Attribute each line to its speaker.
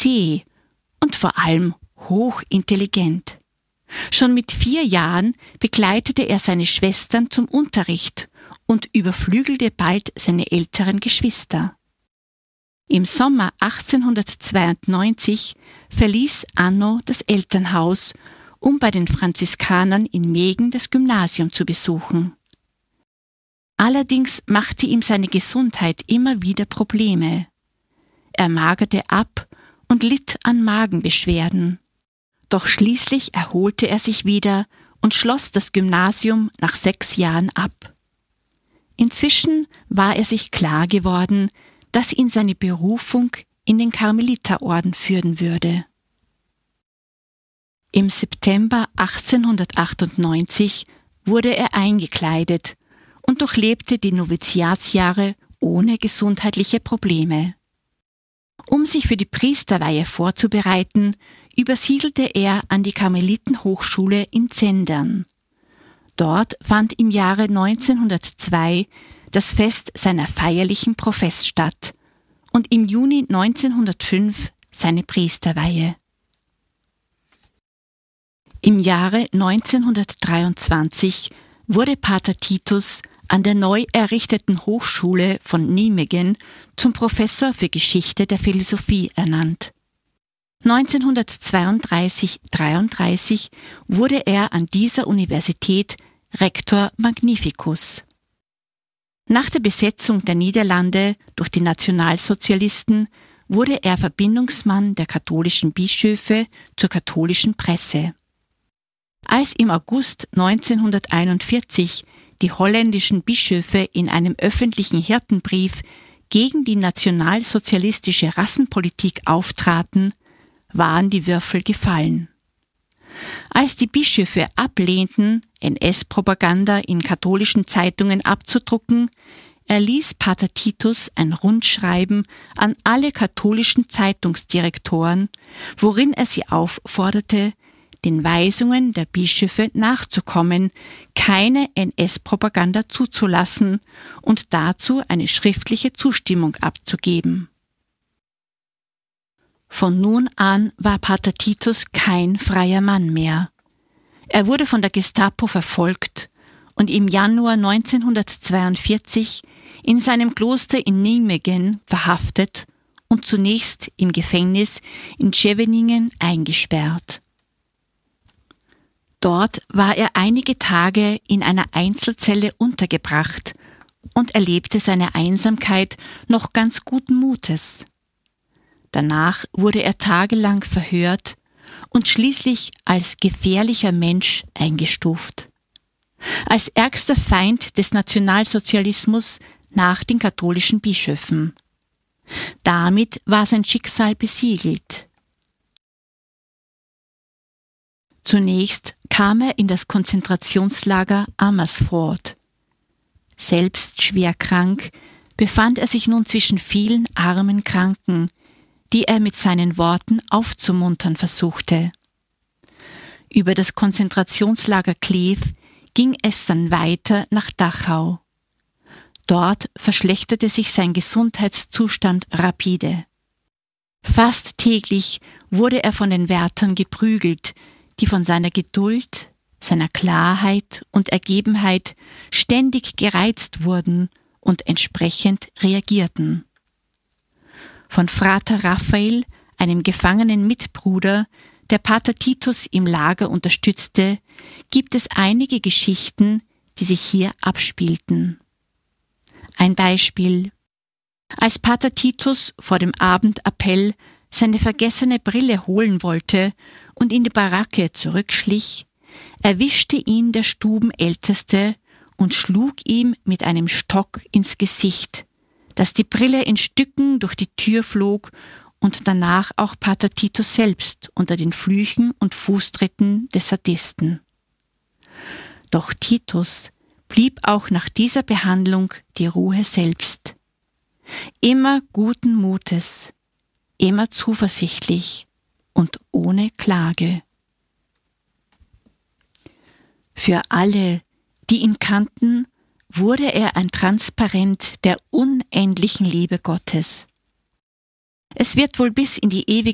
Speaker 1: zäh und vor allem hochintelligent. Schon mit 4 Jahren begleitete er seine Schwestern zum Unterricht und überflügelte bald seine älteren Geschwister. Im Sommer 1892 verließ Anno das Elternhaus, um bei den Franziskanern in Megen das Gymnasium zu besuchen. Allerdings machte ihm seine Gesundheit immer wieder Probleme. Er magerte ab und litt an Magenbeschwerden. Doch schließlich erholte er sich wieder und schloss das Gymnasium nach 6 Jahren ab. Inzwischen war er sich klar geworden, dass ihn seine Berufung in den Karmeliterorden führen würde. Im September 1898 wurde er eingekleidet und durchlebte die Noviziatsjahre ohne gesundheitliche Probleme. Um sich für die Priesterweihe vorzubereiten, übersiedelte er an die Karmelitenhochschule in Zendern. Dort fand im Jahre 1902 das Fest seiner feierlichen Profess statt und im Juni 1905 seine Priesterweihe. Im Jahre 1923 wurde Pater Titus an der neu errichteten Hochschule von Nijmegen zum Professor für Geschichte der Philosophie ernannt. 1932/33 wurde er an dieser Universität Rector Magnificus. Nach der Besetzung der Niederlande durch die Nationalsozialisten wurde er Verbindungsmann der katholischen Bischöfe zur katholischen Presse. Als im August 1941 die holländischen Bischöfe in einem öffentlichen Hirtenbrief gegen die nationalsozialistische Rassenpolitik auftraten, waren die Würfel gefallen. Als die Bischöfe ablehnten, NS-Propaganda in katholischen Zeitungen abzudrucken, erließ Pater Titus ein Rundschreiben an alle katholischen Zeitungsdirektoren, worin er sie aufforderte, den Weisungen der Bischöfe nachzukommen, keine NS-Propaganda zuzulassen und dazu eine schriftliche Zustimmung abzugeben. Von nun an war Pater Titus kein freier Mann mehr. Er wurde von der Gestapo verfolgt und im Januar 1942 in seinem Kloster in Nijmegen verhaftet und zunächst im Gefängnis in Scheveningen eingesperrt. Dort war er einige Tage in einer Einzelzelle untergebracht und erlebte seine Einsamkeit noch ganz guten Mutes. Danach wurde er tagelang verhört und schließlich als gefährlicher Mensch eingestuft. Als ärgster Feind des Nationalsozialismus nach den katholischen Bischöfen. Damit war sein Schicksal besiegelt. Zunächst kam er in das Konzentrationslager Amersfoort. Selbst schwer krank befand er sich nun zwischen vielen armen Kranken, die er mit seinen Worten aufzumuntern versuchte. Über das Konzentrationslager Kleef ging es dann weiter nach Dachau. Dort verschlechterte sich sein Gesundheitszustand rapide. Fast täglich wurde er von den Wärtern geprügelt, die von seiner Geduld, seiner Klarheit und Ergebenheit ständig gereizt wurden und entsprechend reagierten. Von Frater Raphael, einem gefangenen Mitbruder, der Pater Titus im Lager unterstützte, gibt es einige Geschichten, die sich hier abspielten. Ein Beispiel: Als Pater Titus vor dem Abendappell seine vergessene Brille holen wollte und in die Baracke zurückschlich, erwischte ihn der Stubenälteste und schlug ihm mit einem Stock ins Gesicht, dass die Brille in Stücken durch die Tür flog und danach auch Pater Titus selbst unter den Flüchen und Fußtritten des Sadisten. Doch Titus blieb auch nach dieser Behandlung die Ruhe selbst. Immer guten Mutes, immer zuversichtlich und ohne Klage. Für alle, die ihn kannten, wurde er ein Transparent der unendlichen Liebe Gottes. Es wird wohl bis in die ewige